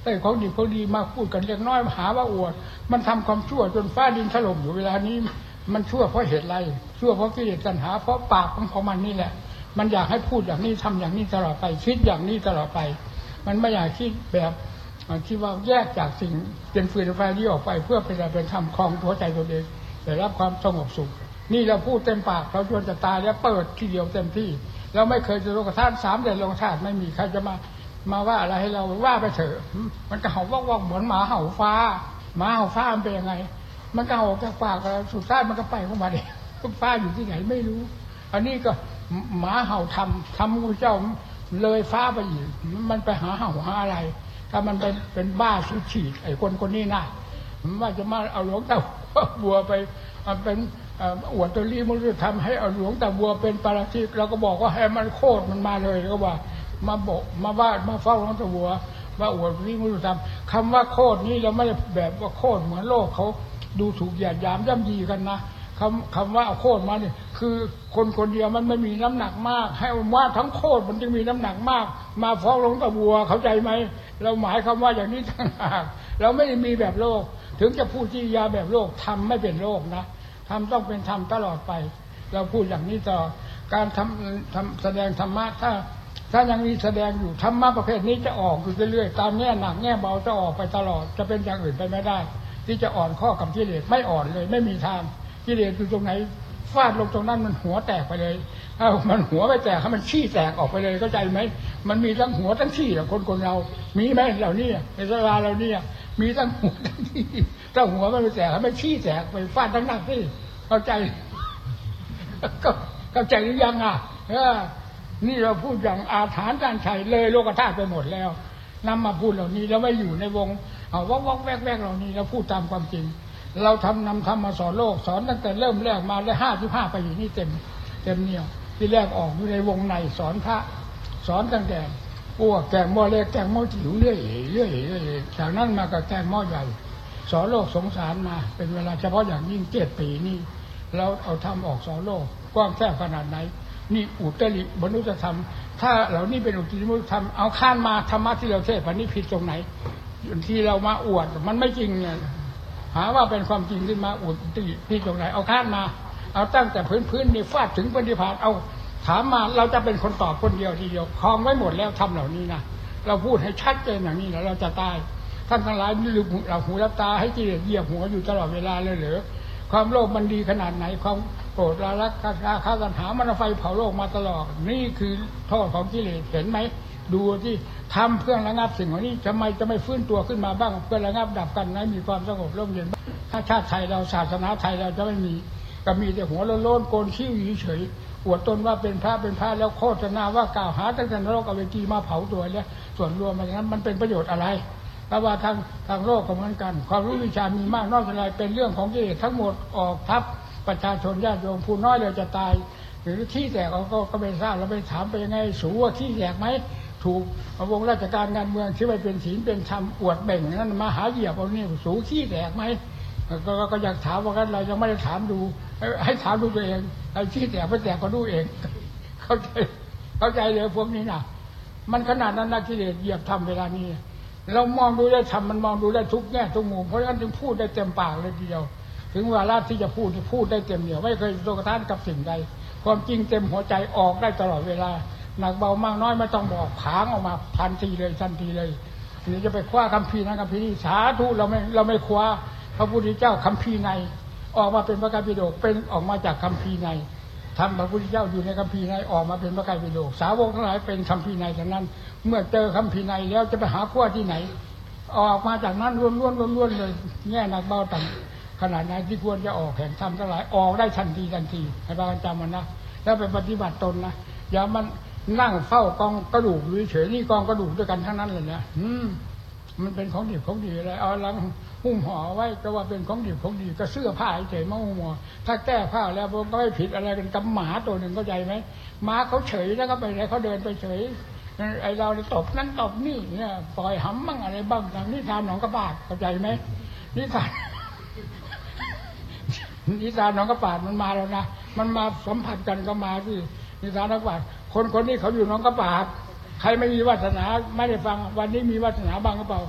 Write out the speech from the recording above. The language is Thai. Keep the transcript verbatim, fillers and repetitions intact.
อ้ของดีของดีมาพูดกันเล็กน้อยหาว่าอวดมันทำความชั่วจนฟ้าดินถล่มอยู่เวลานี้มันชั่วเพราะเหตุไรชั่วเพราะกิเลสตัณหาเพราะปากของของมันนี่แหละมันอยากให้พูดอย่างนี้ทำอย่างนี้ตลอดไปคิดอย่างนี้ตลอดไปมันไม่อยากคิดแบบที่ว่าแยกจากสิ่งเป็นฟืนไฟนี้ออกไปเพื่อเป็นอะไรเป็นธรรมครองหัวใจตัวเองได้รับความสงบสุขนี่เราพูดเต็มปากเราจนจะตายแล้วเปิดทีเดียวเต็มที่เราไม่เคยจะโลกธาตุสามเดือนโลกธาตุไม่มีใครจะมามาว่าอะไรให้เราว่าไปเถอะมันก็เห่าว่องๆเหมือนหมาเห่าฟ้าหมาเห่าฟ้ามันเป็นยังไงมันก็เห่าจากปากเราสุดท้ายมันก็ไปของมันเองฟ้าอยู่ที่ไหนไม่รู้อันนี้ก็หมาเห่าทำทำงูเจ้าเลยฟ้าไปอีกมันไปหาเห่าหาอะไรถ้ามันเป็นเป็นบ้าสุดฉีดไอ้คนคนนี้นะมันว่าจะมาเอาหลวงตาบัวไปเป็นอวดตัวรีมันจะทำให้เอาหลวงตาบัวเป็นปาราชิกเราก็บอกว่าให้มันโคตรมันมาเลยแล้วก็ว่ามาบอกมาว่ามาเฝ้าหลวงตาบัวว่าอวดรีมันจะทำคำว่าโคตรนี้เราไม่ได้แบบว่าโคตรเหมือนโลกเขาดูถูกหยาดหยามย่ำยีกันนะคำคำว่าเอาโคตรมาเนี่ยคือคนคนเดียวมันไม่มีน้ำหนักมากให้ว่าทั้งโคตรมันจึงมีน้ำหนักมากมาฟ้องหลวงตาบัวเข้าใจไหมเราหมายคำว่าอย่างนี้ต่างหากเราไม่ได้มีแบบโลกถึงจะพูดที่ยาแบบโลกทำไม่เป็นโลกนะทำต้องเป็นธรรมตลอดไปเราพูดอย่างนี้ต่อการทำทำแสดงธรรมะถ้าถ้ายังมีแสดงอยู่ธรรมะประเภทนี้จะออกอยู่เรื่อยๆตามแง่หนักแง่เบาจะออกไปตลอดจะเป็นอย่างอื่นไปไม่ได้ที่จะอ่อนข้อกับกิเลสไม่อ่อนเลยไม่มีทางกิเลสอยู่ตรงไหนฟาดลงตรงนั้นมันหัวแตกไปเลยเอ้ามันหัวไม่แตกให้มันขี้แตกออกไปเลยเข้าใจไหมมันมีทั้งหัวทั้งขี้คนคนเรามีไหมเหล่านี้ในสลาเราเนี่ยมีทั้งหัวทั้งขี้ถ้าหัวมันไม่แตกให้มันขี้แตกไปฟาดทั้งนั้นที่เข้าใจก็เข้าใจหรือยังอ่ะเออนี่เราพูดอย่างอาถรรพ์การชัยเลยโลกธาตุไปหมดแล้วนำมาพูดเหล่านี้แล้วไม่อยู่ในวงเอาวอกวอกแวกแวกเหล่านี้เราพูดตามความจริงเราทำนำทำมาสอนโลกสอนตั้งแต่เริ่มแรกมาได้ห้าสิบห้าไปอยู่นี่เต็มเต็มเหนียวที่แรกออกอยู่ในวงในสอนพระสอนตั้งแต่พวกแกงหม้อเล็กแกงหม้อจิ๋วเรื่อยเรื่อยเรื่อยจากนั้นมากับแกงหม้อใหญ่สอนโลกสงสารมาเป็นเวลาเฉพาะอย่างยิ่งเจ็ดปีนี่เราเอาทำออกสอนโลกกว้างแคบขนาดไหนนี่อุตริมนุษยธรรมถ้าเหล่านี้เป็นอุตริมนุษยธรรมเอาข้านมาธรรมะที่เราเทศน์นี้ผิดตรงไหนที่เรามาอวดมันไม่จริงเนี่ยหาว่าเป็นความจริงขึ้นมาอุตริที่ตรงไหนเอาข้านมาเอาตั้งแต่พื้นพื้นนี่ฟาดถึงปฏิภาณเอาถามมาเราจะเป็นคนตอบคนเดียวทีเดียวคลองไว้หมดแล้วทำเหล่านี้นะเราพูดให้ชัดเจนอย่างนี้แล้วเราจะตายท่านทั้งหลายนี่ลืมเราหูรับตาให้กิเลสเหยียบหัวอยู่ตลอดเวลาเลยเหรอความโลภมันดีขนาดไหนความโกรธราคะราคะตัณหามันไฟเผาโลกมาตลอดนี่คือโทษของกิเลสเห็นไหมดูที่ทำเพื่อระงับสิ่งเหล่านี้ทำไมจะไม่ฟื้นตัวขึ้นมาบ้างเพื่อระงับดับกันให้มีความสงบร่มเย็นถ้าชาติไทยเราศาสนาไทยเราจะไม่มีก็มีแต่หัวโล้นๆโกนคิ้วเฉยๆอวดตนว่าเป็นพระเป็นพระแล้วโฆษณาว่ากล่าวหาตั้งแต่นรกอเวจีมาเผาตัวแล้วส่วนรวมมันนั้นมันเป็นประโยชน์อะไรเพราะว่าทางทางโลกก็เหมือนกันความรู้วิชามีมากน้อยเท่าไรเป็นเรื่องของกิเลสทั้งหมดออกทับประชาชนญาติโยมผู้น้อยเลยจะตายหรือขี้แตกก็ก็ไม่ทราบเราไปถามไปยังไงสูว่าขี้แตกไหมถูกวงราชการงานเมืองที่ไปเป็นศีลเป็นธรรมอวดเบ่งนั้นมาหาเหยียบเอานี่สูขี้แตกไหมก็ก็อยากถามว่ากันเรายังไม่ได้ถามดูให้ถามดูตัวเองไอ้ขี้แตกไม่แตกก็ดูเองเข้าใจเข้าใจเลยพวกนี้นะมันขนาดนั้นนะกิเลสเหยียบทำเวลานี้เรามองดูได้ทำมันมองดูได้ทุกแง่ทุกมุมเพราะฉะนั้นจึงพูดได้เต็มปากเลยทีเดียวถึงเวลาที่จะพูดพูดได้เต็มเหนียวไม่เคยโลกธาตุกับสิ่งใดความจริงเต็มหัวใจออกได้ตลอดเวลาหนักเบามากน้อยไม่ต้องบอกผางออกมาทันทีเลยทันทีเลยนี่จะไปคว้าคัมภีร์นั้นคัมภีร์นี้สาธุเราไม่เราไม่คว้าพระพุทธเจ้าคัมภีร์ในออกมาเป็นพระไตรปิฎกเป็นออกมาจากคัมภีร์ในทำพระพุทธเจ้าอยู่ในคัมภีร์ในออกมาเป็นพระไตรปิฎกสาวกทั้งหลายเป็นคัมภีร์ในทั้งนั้นเมื่อเจอคัมภีร์ในแล้วจะไปหาคว้าที่ไหนออกมาจากนั้นล้วนๆล้วนๆเลยแง่หนักเบาต่ำขนาดไหนที่ควรจะออกแห่งธรรมทั้งหลายออกได้ทันทีทันทีให้พากันจำมันนะแล้วไปปฏิบัติตนนะอย่ามันนั่งเฝ้ากองกระดูกเฉยๆนี่กองกระดูกด้วยกันทั้งนั้นเลยนะอืมมันเป็นของดีของดีอะไรเอาลังหุ้มห่อไว้ก็ว่าเป็นของดีของดีก็เสื้อผ้าเฉยๆมาหุ้มห่อถ้าแก้ผ้าแล้วก็ไม่ผิดอะไรกันกับหมาตัวหนึ่งเข้าใจไหมหมาเขาเฉยแล้วก็ไปไหนเขาเดินไปเฉยไอเราตบนั่นตบนี่เนี่ยปล่อยหำบ้างอะไรบ้างอย่างนิทานหนองกระบาดเข้าใจไหมนิทานนิทานหนองกระบาดมันมาแล้วนะมันมาสัมผัสกันก็มาที่นิทานหนองกระบาดคนคนนี้เขาอยู่หนองกระบาดใครไม่มีวาสนาไม่ได้ฟังวันนี้มีวาสนาบ้างหรือเปล่า